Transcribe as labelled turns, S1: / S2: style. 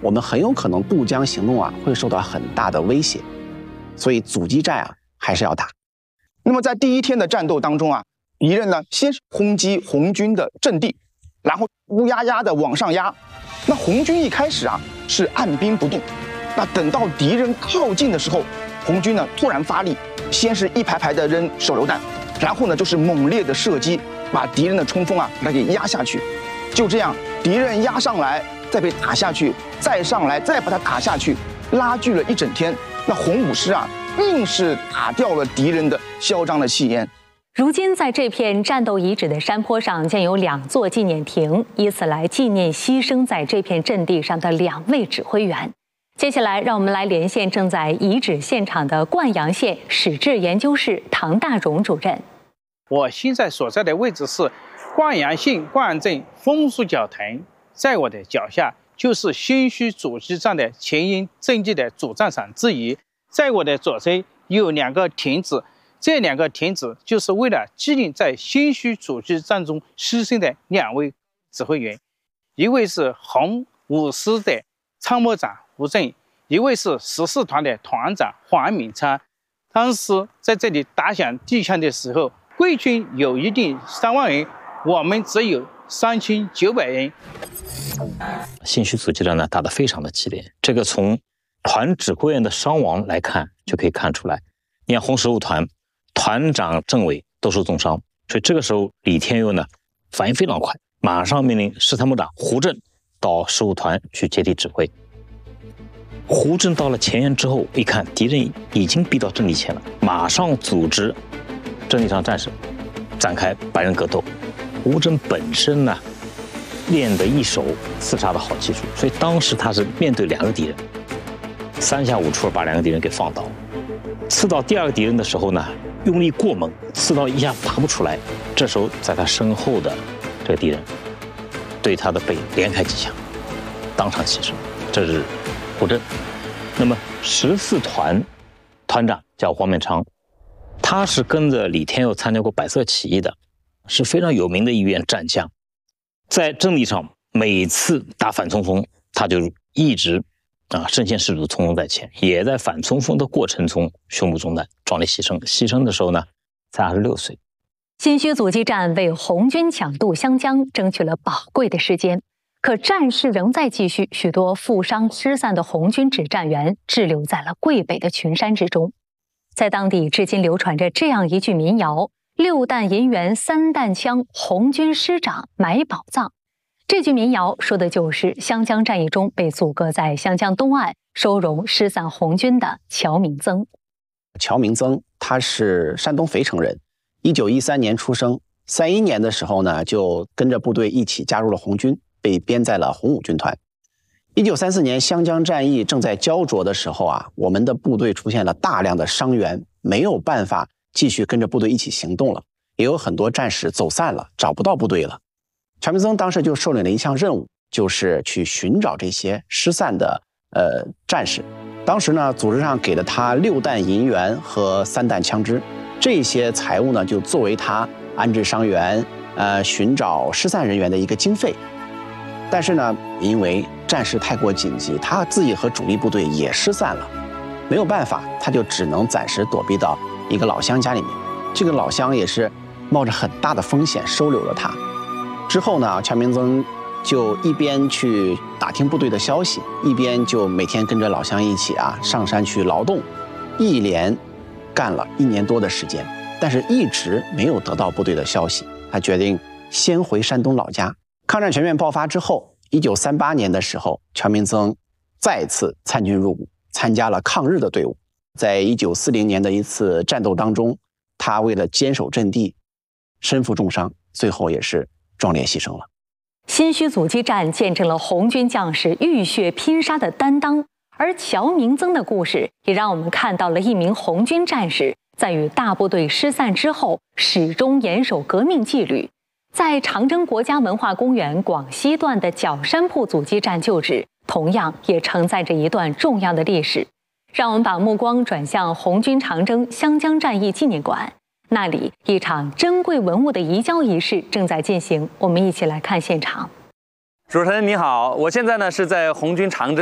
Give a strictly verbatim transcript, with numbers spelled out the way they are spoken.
S1: 我们很有可能渡江行动啊会受到很大的威胁，所以阻击战啊还是要打。
S2: 那么在第一天的战斗当中啊，敌人呢先是轰击红军的阵地，然后乌压压的往上压。那红军一开始啊是按兵不动，那等到敌人靠近的时候，红军呢突然发力，先是一排排的扔手榴弹，然后呢就是猛烈的射击，把敌人的冲锋啊把它给压下去。就这样，敌人压上来，再被打下去，再上来，再把它打下去，拉锯了一整天。那红五师啊，硬是打掉了敌人的嚣张的气焰。
S3: 如今，在这片战斗遗址的山坡上，建有两座纪念亭，以此来纪念牺牲在这片阵地上的两位指挥员。接下来，让我们来连线正在遗址现场的灌阳县史志研究室唐大荣主任。
S4: 我现在所在的位置是灌阳县灌阳镇枫树角亭，在我的脚下就是新圩阻击战的前营阵地的主战场之一。在我的左侧有两个亭子，这两个亭子就是为了纪念在新圩阻击战中牺牲的两位指挥员，一位是红五师的参谋长吴震，一位是十四团的团长黄敏昌。当时在这里打响地枪的时候，贵军有一定三万人，我们只有三千九百人。
S5: 新圩阻击战呢打得非常的激烈，这个从团指挥员的伤亡来看就可以看出来。你看红十五团团长政委都受重伤，所以这个时候李天佑呢反应非常快，马上命令师参谋长胡震到十五团去接替指挥。胡震到了前沿之后，一看敌人已经逼到阵地前了，马上组织阵地上战士展开白刃格斗。胡震本身呢练得一手刺杀的好技术，所以当时他是面对两个敌人，三下五除二把两个敌人给放倒。刺到第二个敌人的时候呢，用力过猛，刺到一下拔不出来。这时候在他身后的这个敌人对他的背连开几枪，当场牺牲。这是胡震。那么十四团团长叫黄敏昌，他是跟着李天佑参加过百色起义的，是非常有名的一员战将。在阵地上每次打反冲锋，他就一直啊身先士卒，冲锋在前，也在反冲锋的过程中胸部中弹，壮烈牺牲。牺牲的时候呢才二十六岁。
S3: 新圩阻击战为红军抢渡湘江争取了宝贵的时间，可战事仍在继续，许多负伤失散的红军指战员滞留在了桂北的群山之中。在当地至今流传着这样一句民谣：六弹银元三弹枪，红军师长埋宝藏。这句民谣说的就是湘江战役中被阻隔在湘江东岸收容失散红军的乔明曾。
S1: 乔明曾他是山东肥城人，一九一三年出生，三一年的时候呢就跟着部队一起加入了红军，被编在了红五军团。一九三四年湘江战役正在焦灼的时候啊，我们的部队出现了大量的伤员，没有办法继续跟着部队一起行动了，也有很多战士走散了，找不到部队了。乔明曾当时就受领了一项任务，就是去寻找这些失散的呃战士。当时呢，组织上给了他六担银元和三担枪支，这些财物呢就作为他安置伤员、呃寻找失散人员的一个经费。但是呢，因为战事太过紧急，他自己和主力部队也失散了，没有办法，他就只能暂时躲避到一个老乡家里面。这个老乡也是冒着很大的风险收留了他。之后呢，乔明曾就一边去打听部队的消息，一边就每天跟着老乡一起啊上山去劳动，一连干了一年多的时间，但是一直没有得到部队的消息。他决定先回山东老家。抗战全面爆发之后，一九三八年的时候，乔明曾再次参军入伍，参加了抗日的队伍。在一九四零年的一次战斗当中，他为了坚守阵地，身负重伤，最后也是壮烈牺牲了。
S3: 新圩阻击战见证了红军将士浴血拼杀的担当，而乔明曾的故事也让我们看到了一名红军战士在与大部队失散之后，始终严守革命纪律。在长征国家文化公园广西段的角山铺阻击战旧址，同样也承载着一段重要的历史。让我们把目光转向红军长征湘江战役纪念馆，那里一场珍贵文物的移交仪式正在进行，我们一起来看现场。
S6: 主持人你好，我现在呢是在红军长征